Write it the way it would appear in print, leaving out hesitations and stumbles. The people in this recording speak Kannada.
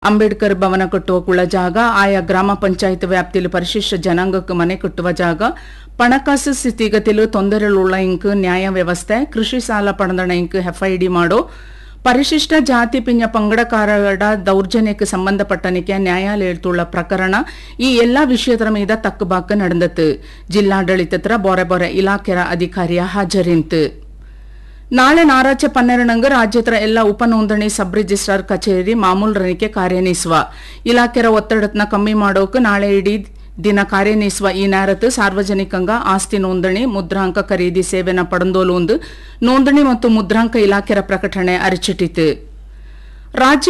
ಅಂಬೇಡ್ಕರ್ ಭವನ ಕಟ್ಟುವ ಜಾಗ ఆయా ಗ್ರಾಮ ಪಂಚಾಯತ್ ವ್ಯಾಪ್ತಿಯಲ್ಲಿ ಪರಿಶಿಷ್ಟ ಜನಾಂಗಕ್ಕೆ ಮನೆ ಕಟ್ಟುವ ಜಾಗ ಪಣಕಾಸು ಸ್ಥಿತಿಗತಿಲು ತೊಂದರೆಯುಳ್ಳ ಇಂಕ್ ನ್ಯಾಯ ವ್ಯವಸ್ಥೆ ಕೃಷಿ ಸಾಲ ಪಡೆದ ಇಂಕ್ ಎಫ್ಐಡಿ ಮಾಡೋ ಪರಿಶಿಷ್ಟ ಜಾತಿ ಪಿಂಜ ಪಂಗಡಕಾರರ ದೌರ್ಜನ್ಯಕ್ಕೆ ಸಂಬಂಧಪಟ್ಟನಿಕೆ ನ್ಯಾಯಾಲಯത്തുള്ള ಪ್ರಕರಣ ಈ ಎಲ್ಲಾ ವಿಷಯದ ಮೀದ ತಕ್ಕಬಾಕ ನಡೆದತ್ತು ಜಿಲ್ಲಾಡಳಿತತ್ರ ಬೊರೆ ಇಲಾಖೆಯ ಅಧಿಕಾರಿಯ ಹಾಜರಿಂತು ನಾಳೆ ನಾರಾಚೆ 12 ರಾಜ್ಯದ ಎಲ್ಲ ಉಪನೋಂದಣಿ ಸಬ್ ರಿಜಿಸ್ಟ್ರಾರ್ ಕಚೇರಿ ಮಾಮೂಲ್ ರನಿಕೆ ಕಾರ್ಯನಿರ್ವಹಿಸುವ ಇಲಾಖೆಯ ಒತ್ತಡತನ ಕಮ್ಮಿ ಮಾಡೋಕೆ ನಾಳೆ ಇಡೀ ದಿನ ಕಾರ್ಯನಿರ್ವಹಿಸುವ ಈ ನೇರತ್ತು ಸಾರ್ವಜನಿಕಂಗ ಆಸ್ತಿ ನೋಂದಣಿ ಮುದ್ರಾಂಕ ಖರೀದಿ ಸೇವೆನ ಪಡೆದೋಲು ನೋಂದಣಿ ಮತ್ತು ಮುದ್ರಾಂಕ ಇಲಾಖೆಯ ಪ್ರಕಟಣೆ ಅರಿಚಿಟ್ಟಿತು ರಾಜ್ಯ